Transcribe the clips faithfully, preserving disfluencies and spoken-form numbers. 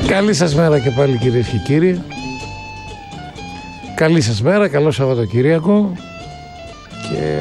Καλή σας μέρα και πάλι, κυρίες και κύριοι. Καλή σας μέρα, καλό Σαββατοκύριακο. Και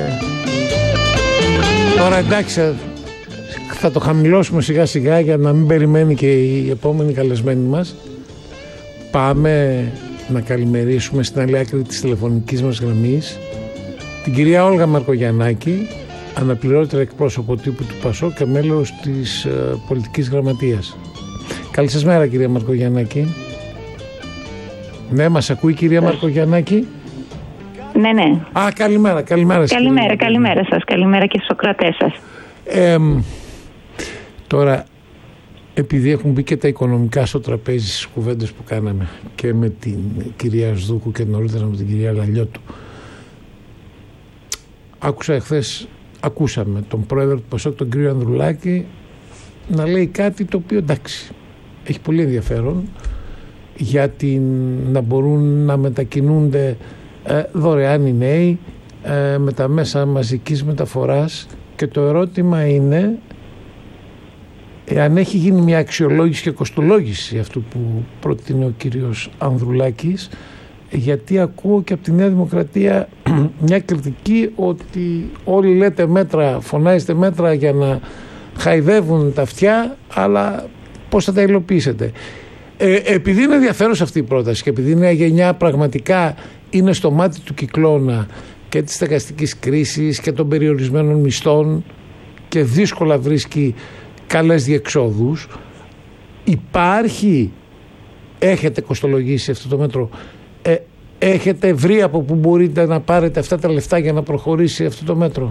τώρα εντάξει, θα το χαμηλώσουμε σιγά σιγά για να μην περιμένει και η επόμενη καλεσμένη μας. Πάμε να καλημερίσουμε στην άλλη άκρη της τηλεφωνικής μας γραμμής την κυρία Όλγα Μαρκογιαννάκη, αναπληρώτρια εκπρόσωπο τύπου του ΠΑΣΟΚ και μέλος της ε, πολιτικής γραμματείας. Καλή σας μέρα, κυρία Μαρκογιαννάκη. Ναι, μας ακούει η κυρία Μαρκογιαννάκη? Ναι, ναι. Α, καλημέρα, καλημέρα. Καλημέρα, κυρία. καλημέρα σας, καλημέρα και στους Σοκρατές σας. Ε, τώρα, επειδή έχουν μπει και τα οικονομικά στο τραπέζι στις κουβέντες που κάναμε και με την κυρία Σδούκου και νωρίτερα με την κυρία Λαλιώτου, άκουσα εχθές, ακούσαμε τον πρόεδρο του ΠΑΣΟΚ, τον κύριο Ανδρουλάκη, να λέει κάτι το οποίο εντάξει, έχει πολύ ενδιαφέρον, για την, να μπορούν να μετακινούνται ε, δωρεάν οι νέοι ε, με τα μέσα μαζικής μεταφοράς, και το ερώτημα είναι εάν έχει γίνει μια αξιολόγηση και κοστολόγηση αυτού που προτείνει ο κύριος Ανδρουλάκης, γιατί ακούω και από τη Νέα Δημοκρατία μια κριτική ότι όλοι λέτε μέτρα, φωνάζετε μέτρα για να χαϊδεύουν τα αυτιά, αλλά πώς θα τα υλοποιήσετε? Ε, επειδή είναι ενδιαφέρον αυτή η πρόταση και επειδή η νέα γενιά πραγματικά είναι στο μάτι του κυκλώνα και της στεγαστικής κρίσης και των περιορισμένων μισθών και δύσκολα βρίσκει καλές διεξόδους, υπάρχει, έχετε κοστολογήσει αυτό το μέτρο, ε, έχετε βρει από που μπορείτε να πάρετε αυτά τα λεφτά για να προχωρήσει αυτό το μέτρο?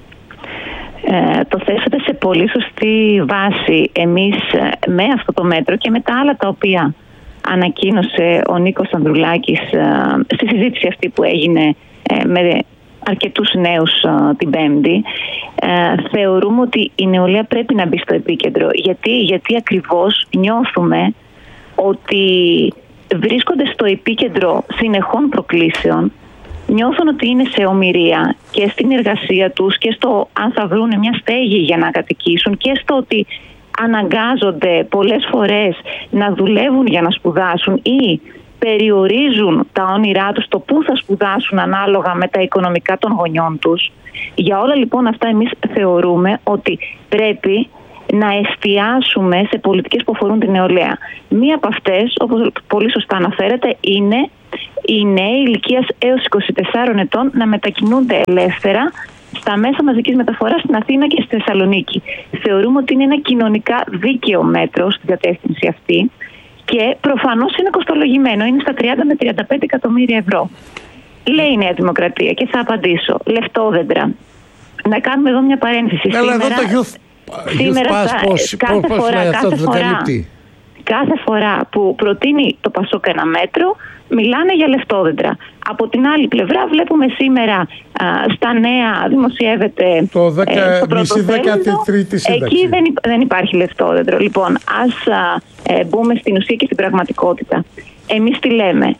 Ε, το θέσατε σε πολύ σωστή βάση. Εμείς με αυτό το μέτρο και με τα άλλα τα οποία ανακοίνωσε ο Νίκος Ανδρουλάκης ε, στη συζήτηση αυτή που έγινε ε, με αρκετούς νέους ε, την Πέμπτη, ε, θεωρούμε ότι η νεολαία πρέπει να μπει στο επίκεντρο. Γιατί, γιατί ακριβώς νιώθουμε ότι βρίσκονται στο επίκεντρο συνεχών προκλήσεων, νιώθουν ότι είναι σε ομηρία και στην εργασία τους και στο αν θα βρουν μια στέγη για να κατοικήσουν και στο ότι αναγκάζονται πολλές φορές να δουλεύουν για να σπουδάσουν ή περιορίζουν τα όνειρά τους το πού θα σπουδάσουν ανάλογα με τα οικονομικά των γονιών τους. Για όλα λοιπόν αυτά εμείς θεωρούμε ότι πρέπει να εστιάσουμε σε πολιτικές που αφορούν την νεολαία. Μία από αυτές, όπως πολύ σωστά αναφέρεται, είναι οι νέοι ηλικίας έως είκοσι τεσσάρων ετών να μετακινούνται ελεύθερα στα μέσα μαζικής μεταφοράς στην Αθήνα και στη Θεσσαλονίκη. Θεωρούμε ότι είναι ένα κοινωνικά δίκαιο μέτρο στην κατεύθυνση αυτή και προφανώς είναι κοστολογημένο. Είναι στα τριάντα με τριάντα πέντε εκατομμύρια ευρώ. Λέει η Νέα Δημοκρατία και θα απαντήσω. Λεφτόδεντρα. Να κάνουμε εδώ μια παρένθεση. Καλά, εδώ το youth, σήμερα youth pass, θα, πώς, κάθε, πώς φορά, αυτό κάθε, το φορά, κάθε φορά που προτείνει το ΠΑΣΟΚ ένα μέτρο, μιλάνε για λεφτόδεντρα. Από την άλλη πλευρά βλέπουμε σήμερα α, στα νέα δημοσιεύεται το δεκα, ε, στο πρωτοθέλιδο, εκεί δεν, δεν υπάρχει λεφτόδεντρο. Λοιπόν, ας α, ε, μπούμε στην ουσία και στην πραγματικότητα. Εμείς τι λέμε?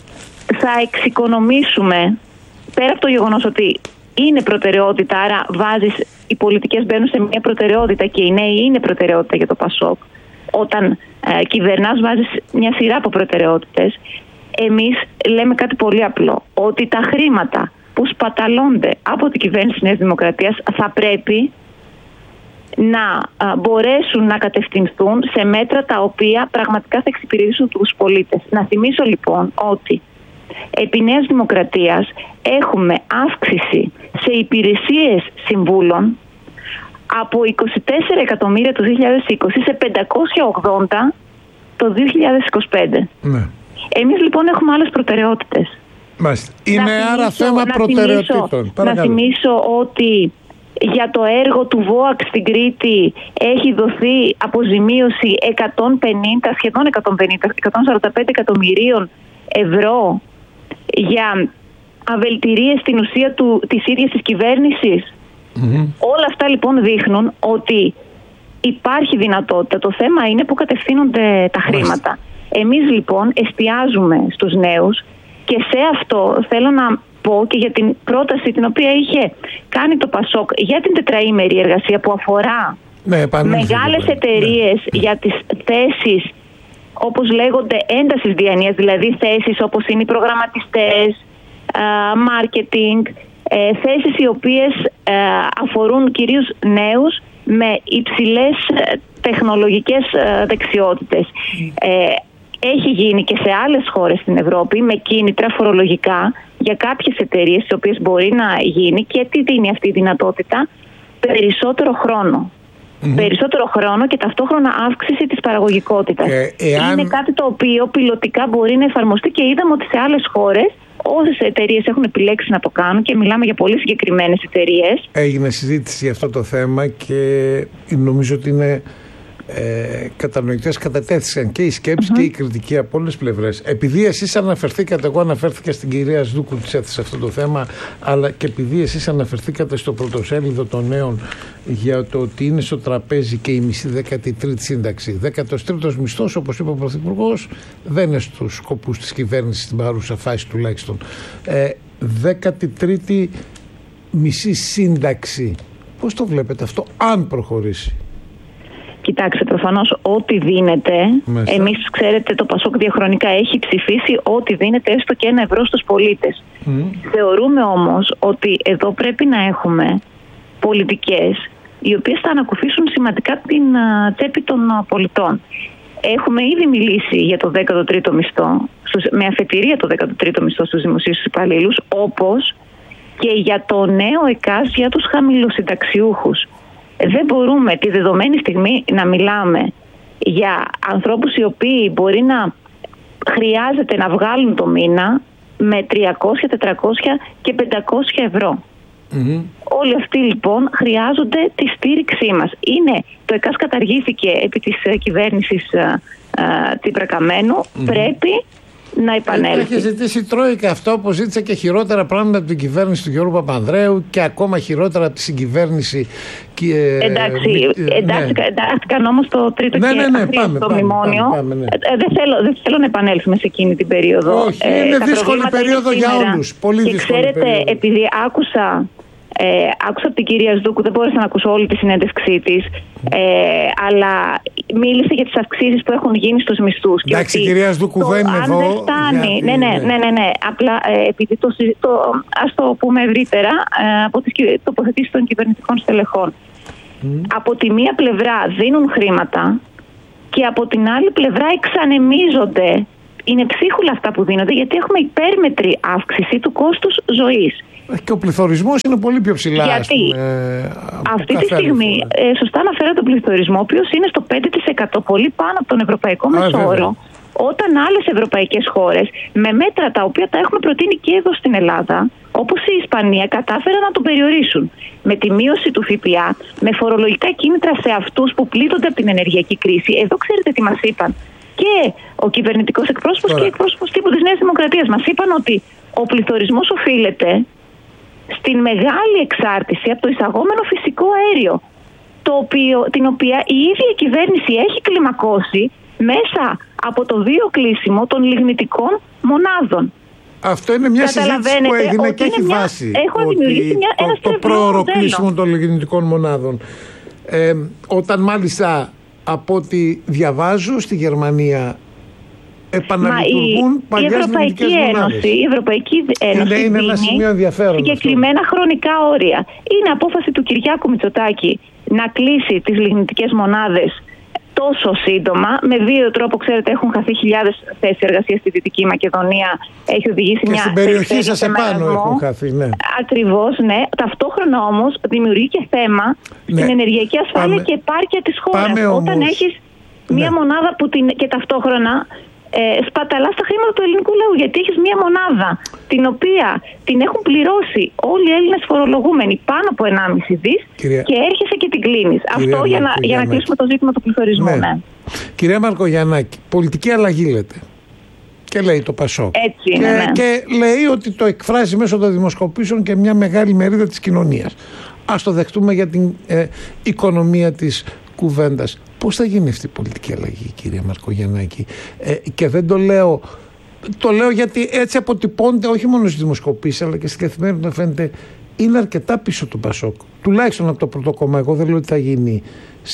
Θα εξοικονομήσουμε, πέρα από το γεγονός ότι είναι προτεραιότητα, άρα βάζεις, οι πολιτικές μπαίνουν σε μια προτεραιότητα και οι νέοι είναι προτεραιότητα για το ΠΑΣΟΚ. Όταν ε, κυβερνάς βάζεις μια σειρά από προτεραιότητες. Εμείς λέμε κάτι πολύ απλό, ότι τα χρήματα που σπαταλώνται από την κυβέρνηση της Νέας Δημοκρατίας θα πρέπει να α, μπορέσουν να κατευθυνθούν σε μέτρα τα οποία πραγματικά θα εξυπηρετήσουν τους πολίτες. Να θυμίσω λοιπόν ότι επί Νέας Δημοκρατίας έχουμε αύξηση σε υπηρεσίες συμβούλων από είκοσι τέσσερα εκατομμύρια το δύο χιλιάδες είκοσι σε πεντακόσια ογδόντα το δύο χιλιάδες είκοσι πέντε. Ναι. Εμείς λοιπόν έχουμε άλλες προτεραιότητες. Μάλιστα. Είναι να άρα θυμίσω, θέμα να προτεραιοτήτων. Θυμίσω, να θυμίσω ότι για το έργο του ΒΟΑΚ στην Κρήτη έχει δοθεί αποζημίωση εκατόν πενήντα, σχεδόν εκατόν πενήντα, εκατόν σαράντα πέντε εκατομμυρίων ευρώ για αβελτηρίες στην ουσία του, της ίδιας της κυβέρνησης. Mm-hmm. Όλα αυτά λοιπόν δείχνουν ότι υπάρχει δυνατότητα. Το θέμα είναι που κατευθύνονται τα χρήματα. Εμείς λοιπόν εστιάζουμε στους νέους και σε αυτό θέλω να πω και για την πρόταση την οποία είχε κάνει το ΠΑΣΟΚ για την τετραήμερη εργασία που αφορά ναι, μεγάλες εταιρείες ναι. για τις θέσεις όπως λέγονται έντασης διανοίας, δηλαδή θέσεις όπως είναι οι προγραμματιστές, marketing, θέσεις οι οποίες αφορούν κυρίως νέους με υψηλές τεχνολογικές δεξιότητες. Έχει γίνει και σε άλλες χώρες στην Ευρώπη με κίνητρα φορολογικά για κάποιες εταιρείες, τις οποίες μπορεί να γίνει, και τι δίνει αυτή η δυνατότητα? Περισσότερο χρόνο. Mm-hmm. Περισσότερο χρόνο και ταυτόχρονα αύξηση της παραγωγικότητας. Ε, εάν... Είναι κάτι το οποίο πιλωτικά μπορεί να εφαρμοστεί και είδαμε ότι σε άλλες χώρες όσες εταιρείες έχουν επιλέξει να το κάνουν, και μιλάμε για πολύ συγκεκριμένες εταιρείες. Έγινε συζήτηση για αυτό το θέμα και νομίζω ότι είναι ε, κατανοητές, κατατέθησαν και οι σκέψεις mm-hmm. και η κριτική από όλες τις πλευρές. Επειδή εσείς αναφερθήκατε, εγώ αναφέρθηκα στην κυρία Σδούκου, της έθεσε αυτό το θέμα, αλλά και επειδή εσείς αναφερθήκατε στο πρωτοσέλιδο των νέων για το ότι είναι στο τραπέζι και η μισή δέκατη τρίτη σύνταξη. δέκατος τρίτος μισθός, όπως είπε ο Πρωθυπουργός, δεν είναι στους σκοπούς της κυβέρνησης στην παρούσα φάση τουλάχιστον. Ε, δέκατη τρίτη μισή σύνταξη. Πώς το βλέπετε αυτό, αν προχωρήσει? Κοιτάξτε, προφανώς ό,τι δίνεται, μέσα. Εμείς ξέρετε το Πασόκ διαχρονικά έχει ψηφίσει ό,τι δίνεται έστω και ένα ευρώ στους πολίτες. Mm. Θεωρούμε όμως ότι εδώ πρέπει να έχουμε πολιτικές οι οποίες θα ανακουφίσουν σημαντικά την τσέπη των πολιτών. Έχουμε ήδη μιλήσει για το δέκατο τρίτο μισθό, με αφετηρία το δέκατο τρίτο μισθό στους δημοσίους υπαλλήλους, όπως και για το νέο ΕΚΑΣ για τους χαμηλοσυνταξιούχους. Δεν μπορούμε τη δεδομένη στιγμή να μιλάμε για ανθρώπους οι οποίοι μπορεί να χρειάζεται να βγάλουν το μήνα με τριακόσια, τετρακόσια και πεντακόσια ευρώ. Mm-hmm. Όλοι αυτοί λοιπόν χρειάζονται τη στήριξή μας. Είναι, το ΕΚΑΣ καταργήθηκε επί της κυβέρνησης Τσίπρα-Καμένου, mm-hmm. πρέπει να επανέλθει. Έχει ζητήσει η Τρόικα αυτό, όπως ζήτησε και χειρότερα πράγματα από την κυβέρνηση του Γιώργου Παπανδρέου και ακόμα χειρότερα από τη συγκυβέρνηση. Και, εντάξει, ε, εντάξει ναι. εντάχθηκαν όμως το τρίτο ναι, και ναι, ναι, πάμε, το μνημόνιο. Πάμε, πάμε, ναι. ε, δεν, θέλω, δεν θέλω να επανέλθουμε σε εκείνη την περίοδο. Όχι, ε, είναι δύσκολη περίοδο για όλους. Πολύ και δύσκολη ξέρετε, περίοδο. Επειδή άκουσα Ε, άκουσα από την κυρία Σδούκου, δεν μπόρεσα να ακούσω όλη τη συνέντευξή της, ε, αλλά μίλησε για τις αυξήσεις που έχουν γίνει στους μισθούς. Εντάξει, η κυρία Σδούκου δεν είναι εδώ. Δεν φτάνει. Γιατί, ναι, ναι, ναι, ναι, ναι. Απλά ε, επειδή το, το, ας το πούμε ευρύτερα, ε, από τις τοποθετήσεις των κυβερνητικών στελεχών. Mm. Από τη μία πλευρά δίνουν χρήματα και από την άλλη πλευρά εξανεμίζονται. Είναι ψίχουλα αυτά που δίνονται, γιατί έχουμε υπέρμετρη αύξηση του κόστους ζωής. Και ο πληθωρισμός είναι πολύ πιο ψηλά. Γιατί πούμε, αυτή τη στιγμή, ε, σωστά αναφέρω τον πληθωρισμό, ο οποίος είναι στο πέντε τοις εκατό, πολύ πάνω από τον ευρωπαϊκό μεσόωρο, όταν άλλες ευρωπαϊκές χώρες, με μέτρα τα οποία τα έχουμε προτείνει και εδώ στην Ελλάδα, όπως η Ισπανία, κατάφεραν να τον περιορίσουν. Με τη μείωση του ΦΠΑ, με φορολογικά κίνητρα σε αυτούς που πλήττονται από την ενεργειακή κρίση. Εδώ ξέρετε τι μας είπαν και ο κυβερνητικός εκπρόσωπος και εκπρόσωπος τύπου της Νέας Δημοκρατίας. Μας είπαν ότι ο πληθωρισμός οφείλεται στην μεγάλη εξάρτηση από το εισαγόμενο φυσικό αέριο, το οποίο, την οποία η ίδια κυβέρνηση έχει κλιμακώσει μέσα από το βιοκλείσιμο των λιγνητικών μονάδων. Αυτό είναι μια συζήτηση που έγινε και έχει μια, βάση. Έχω δημιουργήσει μια, το, ένα το πρόωρο κλείσιμο των λιγνητικών μονάδων. Ε, όταν μάλιστα από ό,τι διαβάζω στη Γερμανία επαναλειτουργούν παλιές λιγνητικές μονάδες. Η Ευρωπαϊκή Ένωση είναι, είναι ένα σημείο ενδιαφέρον συγκεκριμένα αυτό. Χρονικά όρια. Είναι απόφαση του Κυριάκου Μητσοτάκη να κλείσει τις λιγνητικές μονάδες τόσο σύντομα. Με βίαιο τρόπο, ξέρετε, έχουν χαθεί χιλιάδες θέσεις εργασίας στη Δυτική Μακεδονία. Έχει οδηγήσει και μια. Στην περιοχή σας επάνω έχουν χαθεί, ναι. Ακριβώς, ναι. Ταυτόχρονα όμως δημιουργεί και θέμα ναι. στην ενεργειακή ασφάλεια Πάμε. και επάρκεια της χώρας. Όταν όμως. έχεις ναι. μια μονάδα που την. και ταυτόχρονα. Ε, σπαταλά στα χρήματα του ελληνικού λαού, γιατί έχεις μία μονάδα την οποία την έχουν πληρώσει όλοι οι Έλληνες φορολογούμενοι πάνω από ενάμιση δις Κυρία... και έρχεσαι και την κλείνεις. Αυτό για να, για να κλείσουμε το ζήτημα του πληθωρισμού. Ναι. Ναι. Κυρία Μαρκογιαννάκη, πολιτική αλλαγή λέτε. Και λέει το Πασόκ. Έτσι είναι, και, ναι. και λέει ότι το εκφράζει μέσω των δημοσκοπήσεων και μια μεγάλη μερίδα της κοινωνίας. Ας το δεχτούμε για την ε, οικονομία της κουβέντας. Πώς θα γίνει αυτή η πολιτική αλλαγή, κυρία Μαρκογιαννάκη? Ε, και δεν το λέω, το λέω γιατί έτσι αποτυπώνεται όχι μόνο στις δημοσκοπήσεις αλλά και στην καθημερινότητα φαίνεται είναι αρκετά πίσω του Πασόκ. Τουλάχιστον από το πρώτο κόμμα. Εγώ δεν λέω ότι θα γίνει σε,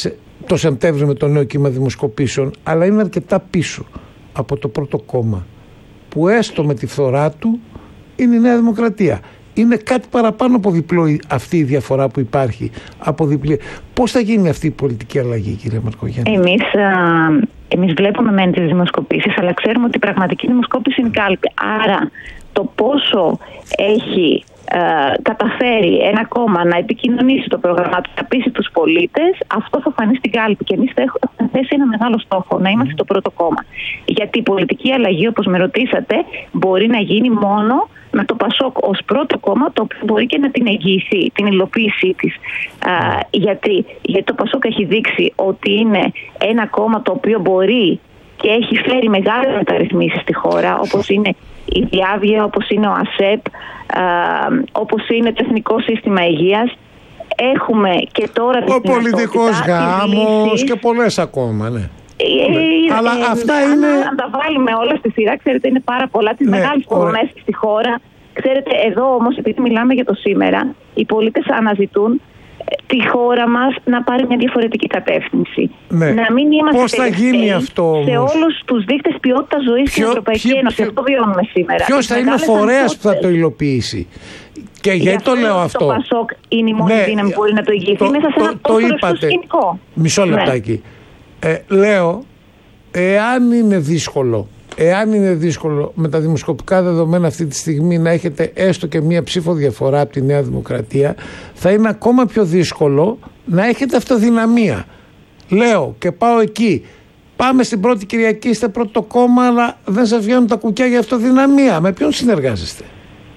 το Σεπτέμβριο με το νέο κύμα δημοσκοπήσεων, αλλά είναι αρκετά πίσω από το πρώτο κόμμα, που έστω με τη φθορά του είναι η Νέα Δημοκρατία. Είναι κάτι παραπάνω από διπλό αυτή η διαφορά που υπάρχει. Από διπλή. Πώς θα γίνει αυτή η πολιτική αλλαγή, κύριε Μαρκογιάννη? Εμείς, α, εμείς βλέπουμε μεν τις δημοσκοπήσεις, αλλά ξέρουμε ότι η πραγματική δημοσκόπηση είναι κάλπη. Άρα το πόσο έχει ε, καταφέρει ένα κόμμα να επικοινωνήσει το πρόγραμμά του, να πείσει τους πολίτες, αυτό θα φανεί στην κάλπη. Και εμείς θα έχουμε θέσει ένα μεγάλο στόχο, να είμαστε mm. το πρώτο κόμμα. Γιατί η πολιτική αλλαγή, όπως με ρωτήσατε, μπορεί να γίνει μόνο με το Πασόκ ως πρώτο κόμμα, το οποίο μπορεί και να την εγγυηθεί, την υλοποίησή της. Α, γιατί, γιατί το Πασόκ έχει δείξει ότι είναι ένα κόμμα το οποίο μπορεί και έχει φέρει μεγάλες μεταρρυθμίσεις στη χώρα, όπως είναι η Διάβγεια, όπως είναι ο ΑΣΕΠ, α, όπως είναι το Εθνικό Σύστημα Υγείας. Έχουμε και τώρα ο πολιτικός γάμος και πολλές ακόμα, ναι. Ε, ε, Αλλά ε, αυτά αν, είναι. Αν τα βάλουμε όλα στη σειρά, ξέρετε, είναι πάρα πολλά. Τις ναι, μεγάλες προμές στη χώρα. Ξέρετε, εδώ όμως, επειδή μιλάμε για το σήμερα, οι πολίτες αναζητούν τη χώρα μας να πάρει μια διαφορετική κατεύθυνση. Ναι. Να μην είμαστε πώς θα γίνει αυτό όμως? Σε όλους τους δείκτες ποιότητας ζωής στην Ευρωπαϊκή ποιο, Ένωση. Ποιο, αυτό βιώνουμε σήμερα. Ποιος θα είναι ο φορέας που θα το υλοποιήσει? Και γιατί το λέω αυτό? Το Πασόκ είναι η μόνη ναι, δύναμη που μπορεί να το ηγηθεί το, μέσα σε το, ένα το, το σκηνικό. Μισό λεπτάκι. Ναι. Ε, λέω, εάν είναι δύσκολο Εάν είναι δύσκολο με τα δημοσκοπικά δεδομένα αυτή τη στιγμή να έχετε έστω και μία ψήφο διαφορά από τη Νέα Δημοκρατία, θα είναι ακόμα πιο δύσκολο να έχετε αυτοδυναμία. Λέω και πάω εκεί. Πάμε στην πρώτη Κυριακή, είστε πρώτο κόμμα, αλλά δεν σας βγαίνουν τα κουκιά για αυτοδυναμία. Με ποιον συνεργάζεστε?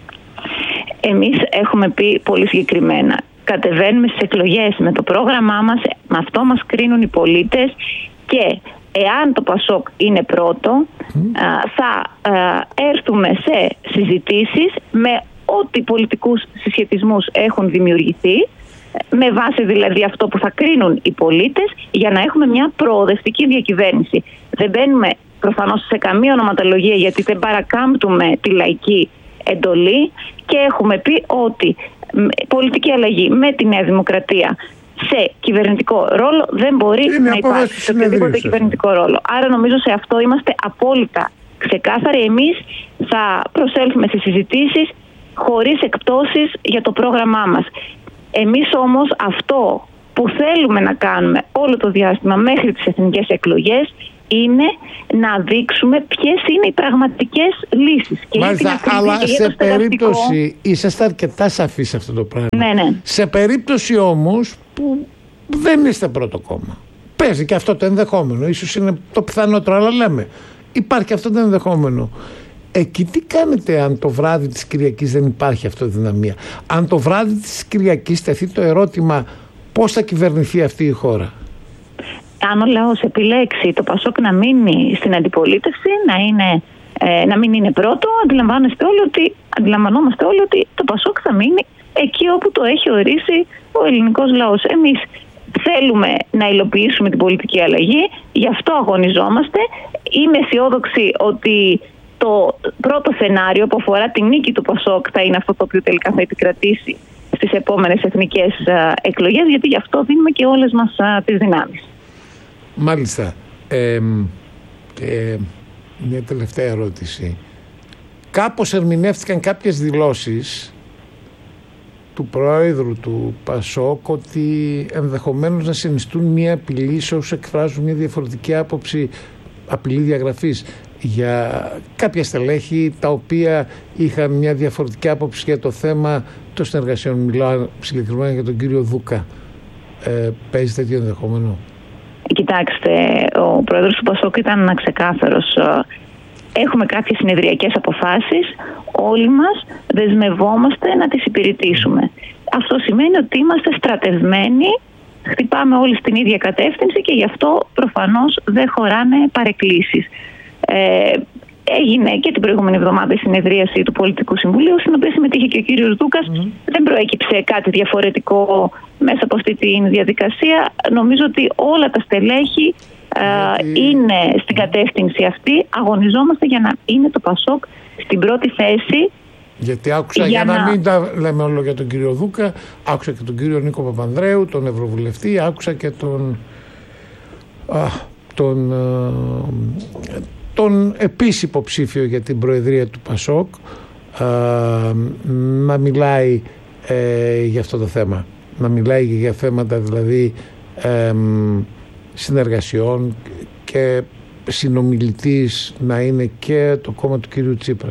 Εμείς έχουμε πει πολύ συγκεκριμένα. Κατεβαίνουμε στις εκλογές με το πρόγραμμά μας, με αυτό μας κρίνουν οι πολίτες και εάν το Πασόκ είναι πρώτο, mm. θα έρθουμε σε συζητήσεις με ό,τι πολιτικούς συσχετισμούς έχουν δημιουργηθεί, με βάση δηλαδή αυτό που θα κρίνουν οι πολίτες, για να έχουμε μια προοδευτική διακυβέρνηση. Δεν μπαίνουμε προφανώς σε καμία ονοματολογία, γιατί δεν παρακάμπτουμε τη λαϊκή εντολή, και έχουμε πει ότι πολιτική αλλαγή με τη Νέα Δημοκρατία σε κυβερνητικό ρόλο δεν μπορεί είναι να υπάρξει σε οποιοδήποτε κυβερνητικό ρόλο. Άρα νομίζω σε αυτό είμαστε απόλυτα ξεκάθαροι. Εμείς θα προσέλθουμε σε συζητήσεις χωρίς εκπτώσεις για το πρόγραμμά μας. Εμείς όμως αυτό που θέλουμε να κάνουμε όλο το διάστημα μέχρι τις εθνικές εκλογές είναι να δείξουμε ποιες είναι οι πραγματικές λύσεις. Και μάλιστα, αλλά και σε περίπτωση, είσαστε αρκετά σαφείς σε αυτό το πράγμα. Ναι, ναι. Σε περίπτωση όμως που δεν είστε πρώτο κόμμα, παίζει και αυτό το ενδεχόμενο, ίσως είναι το πιθανότερο, αλλά λέμε, υπάρχει αυτό το ενδεχόμενο. Εκεί τι κάνετε αν το βράδυ της Κυριακής δεν υπάρχει αυτοδυναμία? Αν το βράδυ της Κυριακής τεθεί το ερώτημα πώς θα κυβερνηθεί αυτή η χώρα? Αν ο λαός επιλέξει το Πασόκ να μείνει στην αντιπολίτευση, να, είναι, ε, να μην είναι πρώτο, αντιλαμβάνεστε όλοι ότι, αντιλαμβανόμαστε όλοι ότι το Πασόκ θα μείνει εκεί όπου το έχει ορίσει ο ελληνικός λαός. Εμείς θέλουμε να υλοποιήσουμε την πολιτική αλλαγή, γι' αυτό αγωνιζόμαστε. Είμαι αισιόδοξη ότι το πρώτο σενάριο που αφορά την νίκη του Πασόκ θα είναι αυτό το οποίο τελικά θα επικρατήσει στις επόμενες εθνικές εκλογές, γιατί γι' αυτό δίνουμε και όλες μας τις δυνάμεις. Μάλιστα. Ε, ε, μια τελευταία ερώτηση. Κάπως ερμηνεύτηκαν κάποιες δηλώσεις του Προέδρου του Πασόκ ότι ενδεχομένως να συνιστούν μια απειλή σε όσους εκφράζουν μια διαφορετική άποψη, απειλή διαγραφής, για κάποια στελέχη τα οποία είχαν μια διαφορετική άποψη για το θέμα των συνεργασιών. Μιλάω συγκεκριμένα για τον κύριο Δούκα. Ε, παίζει τέτοιο ενδεχόμενο? Κοιτάξτε, ο πρόεδρος του Πασόκ ήταν ξεκάθαρος. Έχουμε κάποιες συνεδριακές αποφάσεις, όλοι μας δεσμευόμαστε να τις υπηρετήσουμε. Αυτό σημαίνει ότι είμαστε στρατευμένοι, χτυπάμε όλοι στην ίδια κατεύθυνση και γι' αυτό προφανώς δεν χωράνε παρεκκλήσεις. Ε, έγινε και την προηγούμενη εβδομάδα η συνεδρίαση του Πολιτικού Συμβουλίου, στην οποία συμμετείχε και ο κύριος Δούκας. Mm. Δεν προέκυψε κάτι διαφορετικό μέσα από αυτή τη διαδικασία. Νομίζω ότι όλα τα στελέχη Γιατί... είναι στην κατεύθυνση αυτή. Αγωνιζόμαστε για να είναι το Πασόκ στην πρώτη θέση. Γιατί άκουσα, για, για να... να μην τα λέμε όλο για τον κύριο Δούκα, άκουσα και τον κύριο Νίκο Παπανδρέου, τον Ευρωβουλευτή, άκουσα και τον τον, τον επίσης υποψήφιο για την προεδρία του ΠΑΣΟΚ να μιλάει ε, για αυτό το θέμα, να μιλάει για θέματα δηλαδή ε, συνεργασιών και συνομιλητής να είναι και το κόμμα του κυρίου Τσίπρα.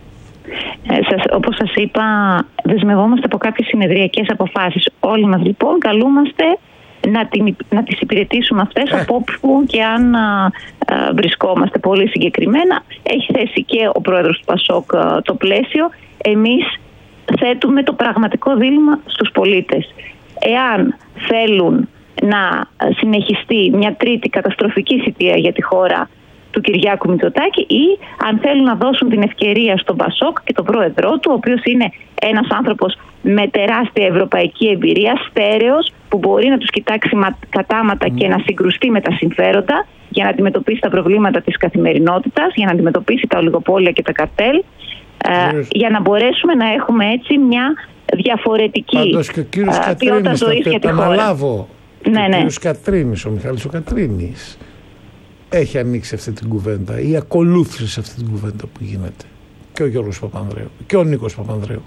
Ε, σας, όπως σας είπα, δεσμευόμαστε από κάποιες συνεδριακές αποφάσεις. Όλοι μας λοιπόν καλούμαστε να, την, να τις υπηρετήσουμε αυτές ε. από όπου και αν α, α, βρισκόμαστε. Πολύ συγκεκριμένα έχει θέσει και ο πρόεδρος του ΠΑΣΟΚ α, το πλαίσιο. Εμείς θέτουμε το πραγματικό δίλημμα στους πολίτες. Εάν θέλουν να συνεχιστεί μια τρίτη καταστροφική θητεία για τη χώρα του Κυριάκου Μητσοτάκη, ή αν θέλουν να δώσουν την ευκαιρία στον ΠΑΣΟΚ και τον πρόεδρό του, ο οποίος είναι ένας άνθρωπος με τεράστια ευρωπαϊκή εμπειρία, στέρεος, που μπορεί να τους κοιτάξει κατάματα mm. και να συγκρουστεί με τα συμφέροντα για να αντιμετωπίσει τα προβλήματα της καθημερινότητας, για να αντιμετωπίσει τα ολιγοπόλια και τα καρτέλ, mm. ε, για να μπορέσουμε να έχουμε έτσι μια διαφορετική ε, ποιότητα ζωής για τη χώρα. Ναι, ο ναι. κύριος Κατρίνης, ο Μιχάλης ο Κατρίνης, έχει ανοίξει αυτή την κουβέντα ή ακολούθησε σε αυτή την κουβέντα που γίνεται, και ο Γιώργος Παπανδρέου και ο Νίκος Παπανδρέου.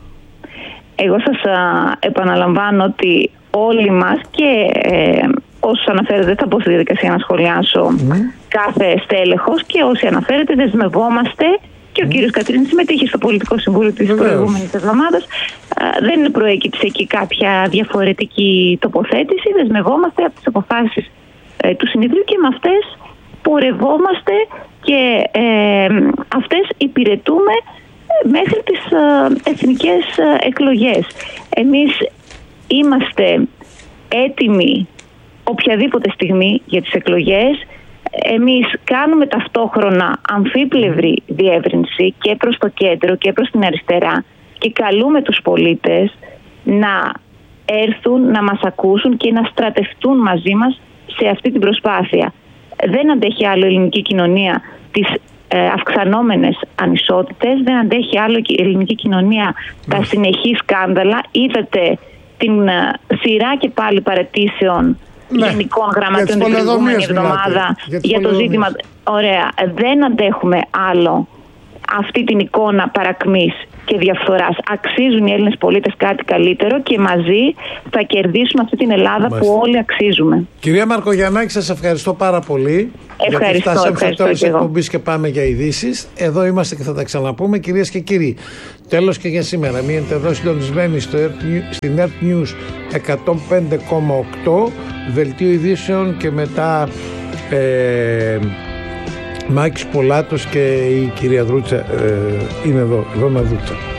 Εγώ σας α, επαναλαμβάνω ότι όλοι μας και ε, όσους αναφέρετε, δεν θα πω στη διαδικασία να σχολιάσω mm. κάθε στέλεχος, και όσοι αναφέρετε δεσμευόμαστε, και ο mm. κύριος Κατρίνης συμμετείχε στο Πολιτικό Συμβούλιο της προηγούμενης εβδομάδας. Δεν προέκυψε εκεί κάποια διαφορετική τοποθέτηση. Δεσμευόμαστε από τις αποφάσεις ε, του συνεδρίου και με αυτές πορευόμαστε και ε, αυτές υπηρετούμε μέχρι τις ε, εθνικές ε, εκλογές. Εμείς είμαστε έτοιμοι οποιαδήποτε στιγμή για τις εκλογές. Εμείς κάνουμε ταυτόχρονα αμφίπλευρη διεύρυνση και προς το κέντρο και προς την αριστερά και καλούμε τους πολίτες να έρθουν, να μας ακούσουν και να στρατευτούν μαζί μας σε αυτή την προσπάθεια. Δεν αντέχει άλλο η ελληνική κοινωνία τις ε, αυξανόμενες ανισότητες, δεν αντέχει άλλο η ελληνική κοινωνία τα συνεχή σκάνδαλα. Είδατε την ε, σειρά και πάλι παραιτήσεων ναι, γενικών γραμματέων την προηγούμενη εβδομάδα για, για το ζήτημα. Ωραία, δεν αντέχουμε άλλο αυτή την εικόνα παρακμής και διαφθοράς. Αξίζουν οι Έλληνες πολίτες κάτι καλύτερο και μαζί θα κερδίσουμε αυτή την Ελλάδα Μάλιστα. που όλοι αξίζουμε. Κυρία Μαρκογιαννάκη, σας ευχαριστώ πάρα πολύ. Ευχαριστώ. Γιατί φτάσαμε στο τέλος της εκπομπής και πάμε για ειδήσεις. Εδώ είμαστε και θα τα ξαναπούμε, κυρίες και κύριοι. Τέλος και για σήμερα. Μείνετε εδώ συντονισμένοι στο στην Earth News εκατόν πέντε κόμμα οκτώ, δελτίο ειδήσεων, και μετά ε, Μάκης Πολάτος και η κυρία Δρούτσα ε, είναι εδώ, εδώ με Δρούτσα.